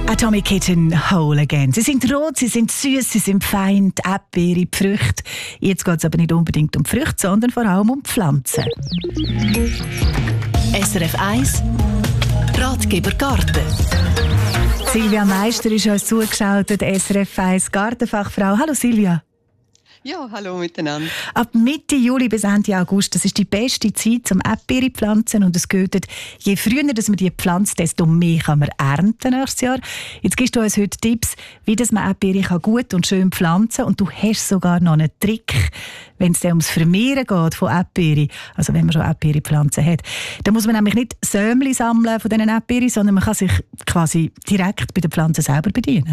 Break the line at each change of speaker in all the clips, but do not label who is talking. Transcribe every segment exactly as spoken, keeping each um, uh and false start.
Atomic Kitten, Whole Again. Sie sind rot, sie sind süß, sie sind fein, die Erdbeere, die Früchte. Jetzt geht es aber nicht unbedingt um die Früchte, sondern vor allem um die Pflanzen.
S R F eins Ratgeber Garten.
Silvia Meister ist uns zugeschaltet, S R F eins Gartenfachfrau. Hallo Silvia.
Ja, hallo miteinander.
Ab Mitte Juli bis Ende August, das ist die beste Zeit zum Erdbeere pflanzen und es gilt, je früher dass man die pflanzt, desto mehr kann man ernten nächstes Jahr. Jetzt gibst du uns heute Tipps, wie das man Erdbeere gut und schön pflanzen kann und du hast sogar noch einen Trick, wenn es ums Vermehren geht von Erdbeere, also wenn man schon Erdbeerepflanzen hat. Dann muss man nämlich nicht Sämli sammeln von diesen Erdbeeren, sondern man kann sich quasi direkt bei den Pflanzen selber bedienen.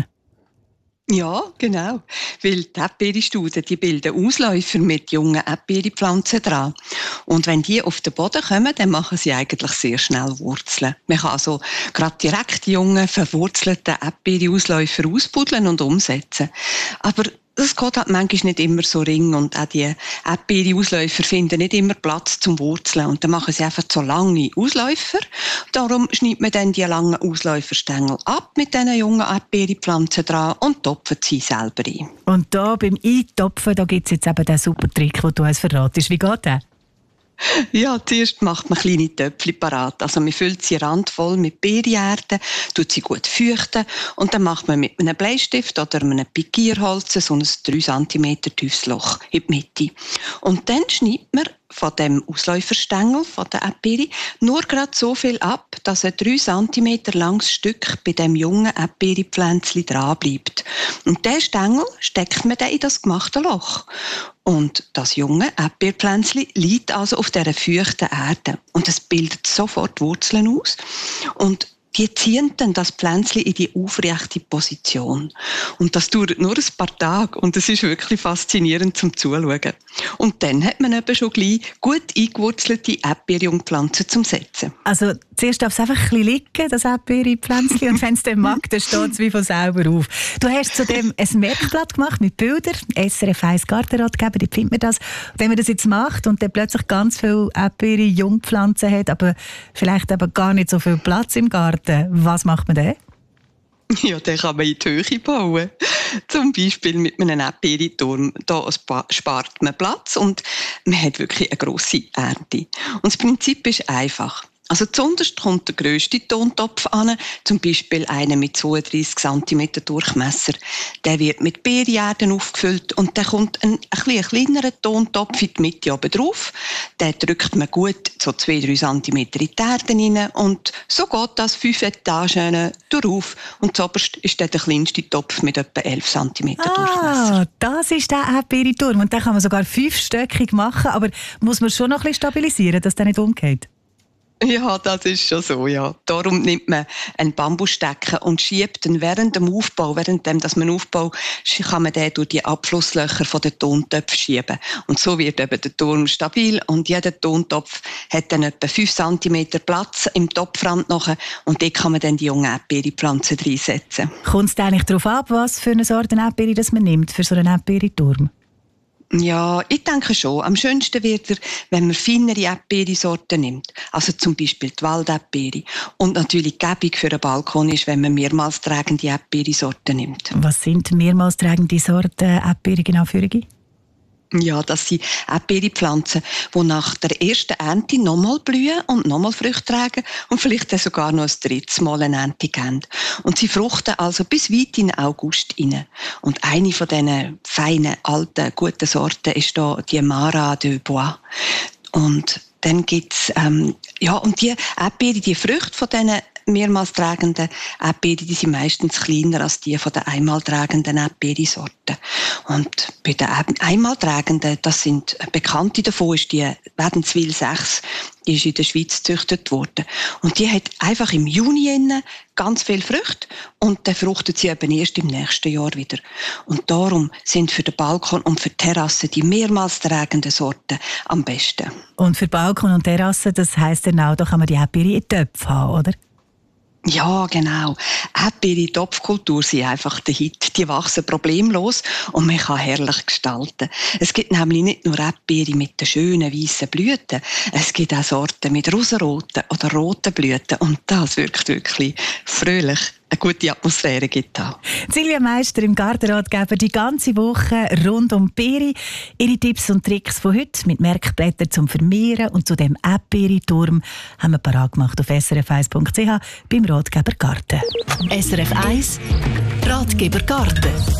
Ja, genau. Weil die Erdbeerstuden, die bilden Ausläufer mit jungen Erdbeerpflanzen dran. Und wenn die auf den Boden kommen, dann machen sie eigentlich sehr schnell Wurzeln. Man kann also gerade direkt die jungen, verwurzelten Erdbeerausläufer ausbuddeln und umsetzen. Aber das geht halt manchmal nicht immer so ring und auch die Erdbeerausläufer finden nicht immer Platz zum Wurzeln und dann machen sie einfach so lange Ausläufer. Darum schneidet man dann die langen Ausläuferstängel ab mit diesen jungen Erdbeerpflanzen dran und topft sie selber ein.
Und da beim Eintopfen, da gibt es jetzt eben den super Trick, den du uns verratest. Wie geht der?
Ja, zuerst macht man kleine Töpfchen parat. Also man füllt sie randvoll mit Beerenerde, tut sie gut feuchten und dann macht man mit einem Bleistift oder einem Pikierholz so ein drei Zentimeter tiefes Loch in die Mitte. Und dann schneidet man von dem Ausläuferstängel von der Erdbeere nur gerade so viel ab, dass ein drei Zentimeter langes Stück bei dem jungen Erdbeerpflänzchen dran bleibt. Und diesen Stängel steckt man dann in das gemachte Loch. Und das junge Erdbeerpflänzchen liegt also auf dieser feuchten Erde. Und es bildet sofort Wurzeln aus. Und die ziehen dann das Pflänzchen in die aufrechte Position. Und das dauert nur ein paar Tage und es ist wirklich faszinierend zum Zuschauen. Und dann hat man eben schon gleich gut eingewurzelte Erdbeerjungpflanzen zum Setzen.
Also zuerst darf es einfach ein bisschen liegen, das Erdbeerpflänzchen, und wenn es dann mag, dann steht es wie von selber auf. Du hast zudem ein Merkblatt gemacht mit Bildern, S R F eins Gartenratgeber, da findet man das. Und wenn man das jetzt macht und dann plötzlich ganz viele Erdbeerjungpflanzen hat, aber vielleicht eben gar nicht so viel Platz im Garten, was macht man dann?
Ja, den kann man in die Höhe bauen. Zum Beispiel mit einem Erdbeerenturm. Da spart man Platz und man hat wirklich eine grosse Ernte. Und das Prinzip ist einfach. Also zuunterst kommt der grösste Tontopf an, zum Beispiel einer mit zweiunddreissig Zentimeter Durchmesser. Der wird mit Beerenerden aufgefüllt und dann kommt ein, ein, ein kleinerer Tontopf in die Mitte oben drauf. Den drückt man gut so zwei bis drei Zentimeter in die Erde rein und so geht das fünf Etagen darauf. Und zuoberst ist dann der kleinste Topf mit etwa elf Zentimeter Durchmesser.
Ah, das ist der Erdbeerenturm und den kann man sogar fünfstöckig machen, aber muss man schon noch ein bisschen stabilisieren, dass der nicht umgeht?
Ja, das ist schon so, ja. Darum nimmt man einen Bambusstecken und schiebt ihn während dem Aufbau, während dem, dass man aufbaut, kann man den durch die Abflusslöcher von den Tontöpfen schieben. Und so wird eben der Turm stabil und jeder Tontopf hat dann etwa fünf Zentimeter Platz im Topfrand nachher und dort kann man dann die jungen Erdbeerpflanzen reinsetzen.
Kommt es eigentlich darauf ab, was für eine Sorte Erdbeere das man nimmt für so einen Erdbeerenturm?
Ja, ich denke schon. Am schönsten wird er, wenn man feinere Erdbeerensorten nimmt. Also zum Beispiel die Walderdbeere. Und natürlich gäbig für einen Balkon ist, wenn man mehrmals tragende Erdbeerensorten nimmt.
Was sind mehrmals tragende Sorten Erdbeere genau für dich?
Ja, das sind Erdbeerpflanzen, die nach der ersten Ernte nochmal blühen und nochmal Früchte tragen und vielleicht dann sogar noch ein drittes Mal eine Ernte geben. Und sie fruchten also bis weit in August rein. Und eine von diesen feinen, alten, guten Sorten ist da die Mara de Bois. Und dann gibt's ähm, ja, und die Erdbeere, die Früchte von diesen mehrmals tragenden Erdbeeren, die sind meistens kleiner als die von den einmal tragenden Erdbeerensorten. Und bei den einmal tragenden, das sind bekannte davon, ist die Wädenswil sechs, die ist in der Schweiz gezüchtet worden. Und die hat einfach im Juni innen ganz viel Früchte und dann fruchtet sie eben erst im nächsten Jahr wieder. Und darum sind für den Balkon und für die Terrasse die mehrmals tragenden Sorten am besten.
Und für Balkon und Terrasse, das heisst dann auch, da kann man die Erdbeere in Töpfen haben, oder?
Ja, genau. Erdbeere Topfkultur sind einfach der Hit. Die wachsen problemlos und man kann herrlich gestalten. Es gibt nämlich nicht nur Erdbeere mit den schönen weißen Blüten, es gibt auch Sorten mit rosaroten oder roten Blüten und das wirkt wirklich fröhlich eine gute Atmosphäre gibt. Auch.
Silvia Meister im Gartenratgeber die ganze Woche rund um Beere. Ihre Tipps und Tricks von heute mit Merkblättern zum Vermehren und zu dem Erdbeere-Turm haben wir parat gemacht auf s r f eins punkt c h beim Ratgeber Garten.
S R F eins Ratgeber Garten.